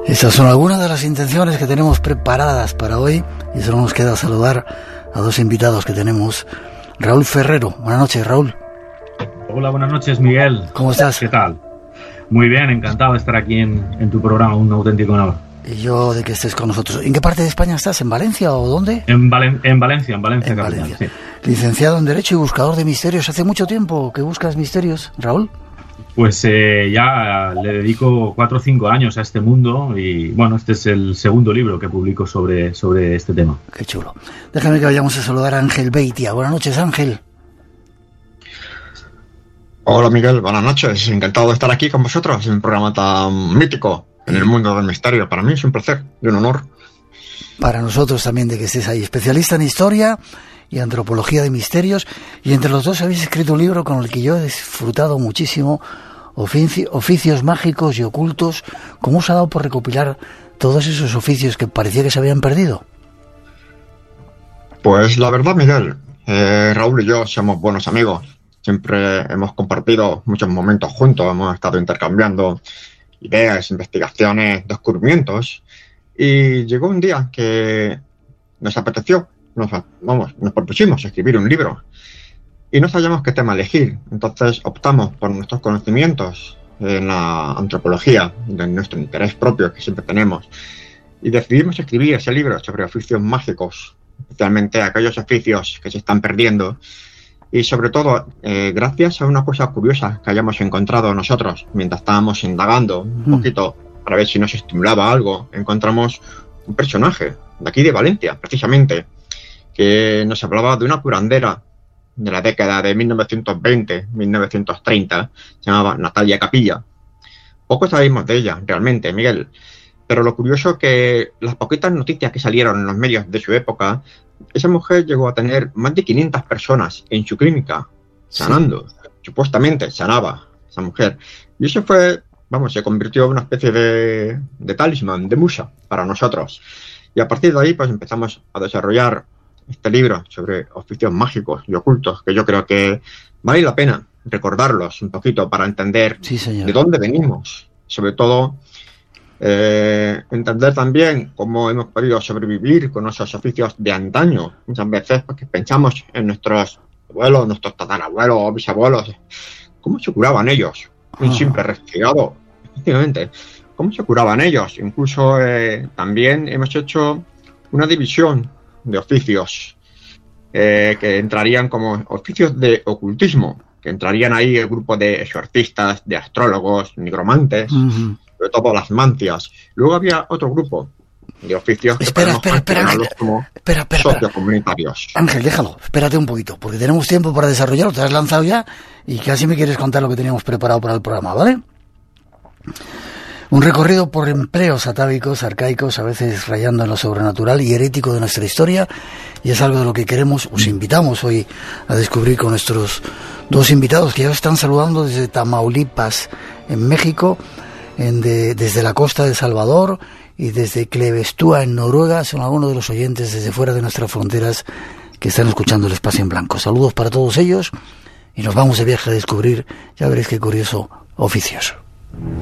Estas son algunas de las intenciones que tenemos preparadas para hoy y solo nos queda saludar a dos invitados que tenemos. Raúl Ferrero. Buenas noches, Raúl. Hola, buenas noches, Miguel. ¿Cómo estás? ¿Qué tal? Muy bien, encantado de estar aquí en tu programa, un auténtico honor. Y yo de que estés con nosotros. ¿En qué parte de España estás? ¿En Valencia o dónde? En Valencia, capital, sí. Licenciado en Derecho y buscador de misterios. ¿Hace mucho tiempo que buscas misterios, Raúl? Pues ya le dedico 4 o 5 años a este mundo y bueno, este es el segundo libro que publico sobre este tema. Qué chulo. Déjame que vayamos a saludar a Ángel Beitia. Buenas noches, Ángel. Hola, Miguel. Buenas noches. Encantado de estar aquí con vosotros en un programa tan mítico en el mundo del misterio. Para mí es un placer y un honor. Para nosotros también de que estés ahí. Especialista en historia y antropología de misterios. Y entre los dos habéis escrito un libro con el que yo he disfrutado muchísimo. Oficios mágicos y ocultos. ¿Cómo os ha dado por recopilar todos esos oficios que parecía que se habían perdido? Pues la verdad, Miguel, Raúl y yo somos buenos amigos. Siempre hemos compartido muchos momentos juntos. Hemos estado intercambiando ideas, investigaciones, descubrimientos. Y llegó un día que nos apeteció, nos propusimos escribir un libro. Y no sabíamos qué tema elegir, entonces optamos por nuestros conocimientos en la antropología, de nuestro interés propio que siempre tenemos, y decidimos escribir ese libro sobre oficios mágicos, especialmente aquellos oficios que se están perdiendo, y sobre todo gracias a una cosa curiosa que hayamos encontrado nosotros mientras estábamos indagando un poquito para ver si nos estimulaba algo. Encontramos un personaje de aquí de Valencia, precisamente, que nos hablaba de una curandera de la década de 1920-1930, se llamaba Natalia Capilla. Poco sabemos de ella, realmente, Miguel, pero lo curioso es que las poquitas noticias que salieron en los medios de su época, esa mujer llegó a tener más de 500 personas en su clínica, sanando. Sí. Supuestamente sanaba esa mujer. Y eso fue, se convirtió en una especie de talismán, de musa para nosotros. Y a partir de ahí, pues empezamos a desarrollar este libro sobre oficios mágicos y ocultos, que yo creo que vale la pena recordarlos un poquito para entender de dónde venimos. Sobre todo, entender también cómo hemos podido sobrevivir con esos oficios de antaño. Muchas veces porque pensamos en nuestros abuelos, nuestros tatarabuelos o bisabuelos. ¿Cómo se curaban ellos? Un simple resfriado, efectivamente. ¿Cómo se curaban ellos? Incluso también hemos hecho una división de oficios que entrarían como oficios de ocultismo, que entrarían ahí el grupo de exorcistas, de astrólogos, nigromantes, sobre todo las mancias. Luego había otro grupo de oficios que espera, sociocomunitarios. Ángel, déjalo, espérate un poquito, porque tenemos tiempo para desarrollarlo, te has lanzado ya y casi me quieres contar lo que teníamos preparado para el programa, ¿vale? Un recorrido por empleos atávicos, arcaicos, a veces rayando en lo sobrenatural y herético de nuestra historia, y es algo de lo que os invitamos hoy a descubrir con nuestros dos invitados que ya están saludando desde Tamaulipas, en México, desde la costa de Salvador y desde Klevestua, en Noruega. Son algunos de los oyentes desde fuera de nuestras fronteras que están escuchando el Espacio en Blanco. Saludos para todos ellos y nos vamos de viaje a descubrir, ya veréis qué curioso, oficios.